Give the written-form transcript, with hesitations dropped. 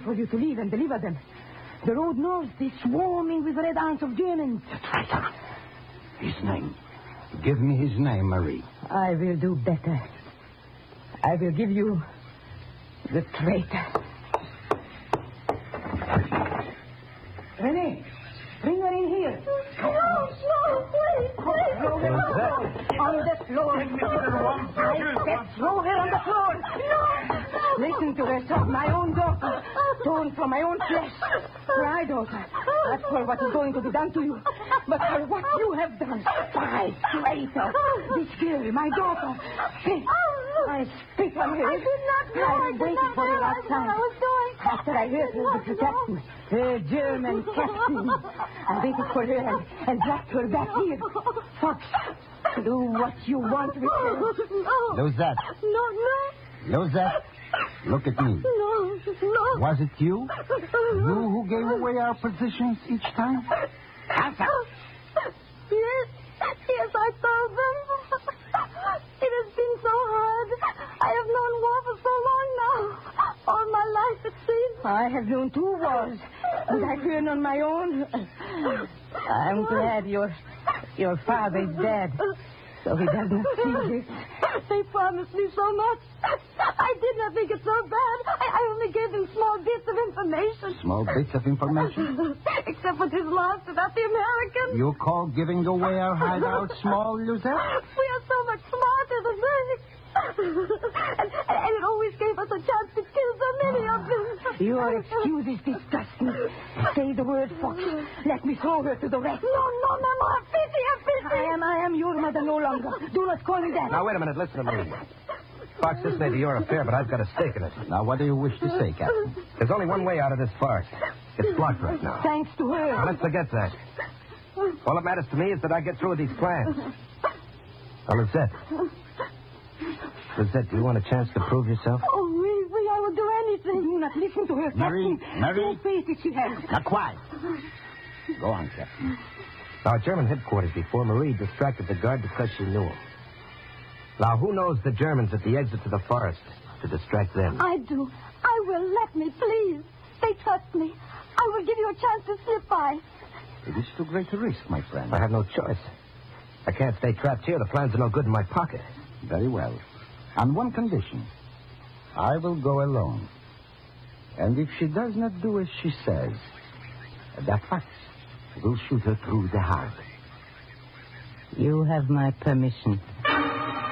for you to leave and deliver them. The road north is swarming with red arms of Germans. The traitor. His name. Give me his name, Marie. I will do better. I will give you the traitor. René, bring her in here. No, please. Throw her on the floor. I said throw her on the floor. No. Listen to her talk. My own daughter. Torn from my own flesh. My daughter. Not for what is going to be done to you, but for what you have done. Spy, traitor. This girl, my daughter. I spit on her. I did not know. I waited for her outside. I was doing. After I heard her with the captain, her German captain, I waited for her and brought her back here. Fox, do what you want with her. No. Losette. No. Losette, look at me. No. Was it you? You who gave away our positions each time? Answer. Yes, I told them. It has been so hard. I have known war for so long now. All my life, it seems. I have known 2 wars. Did I turn on my own? I'm glad your father is dead, so he doesn't see this. They promised me so much. I did not think it so bad. I only gave them small bits of information. Small bits of information? Except for this last about the Americans. You call giving away our hideout small, Losette? We are so much smarter than they. And it always gave us a chance to kill so many of them. Your excuse is disgusting. Say the word, Fox. Let me throw her to the wreck. No, Mama. Pity. I am your mother no longer. Do not call me that. Now, wait a minute. Listen to me. Fox, this may be your affair, but I've got a stake in it. Now, what do you wish to say, Captain? There's only one way out of this farce. It's blocked right now. Thanks to her. Now, let's forget that. All that matters to me is that I get through with these plans. Now, Lizette, do you want a chance to prove yourself? Oh, oui, I will do anything. Do not listen to her, Marie. What face did she have? Now, quiet. Go on, Captain. Now, at German headquarters before, Marie distracted the guard because she knew him. Now, who knows the Germans at the exit to the forest to distract them? I do. I will. Let me, please. They trust me. I will give you a chance to slip by. It is too great a risk, my friend. I have no choice. I can't stay trapped here. The plans are no good in my pocket. Very well. On one condition. I will go alone. And if she does not do as she says, that Fox will shoot her through the heart. You have my permission.